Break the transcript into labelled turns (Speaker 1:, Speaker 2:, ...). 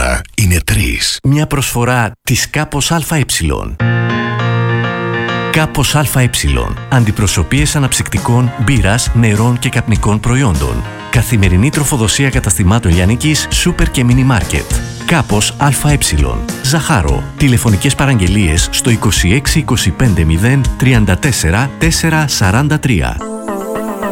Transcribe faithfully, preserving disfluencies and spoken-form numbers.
Speaker 1: τώρα είναι τρεις.
Speaker 2: Μια προσφορά της Κάπος ΑΕ. Κάπος ΑΕ. Αντιπροσωπείες αναψυκτικών, μπύρας, νερών και καπνικών προϊόντων. Καθημερινή τροφοδοσία καταστημάτων λιανικής, σούπερ και μίνι μάρκετ. Κάπος ΑΕ. Ζαχάρο. Τηλεφωνικές παραγγελίες στο είκοσι έξι είκοσι πέντε μηδέν τριάντα τέσσερα τετρακόσια σαράντα τρία.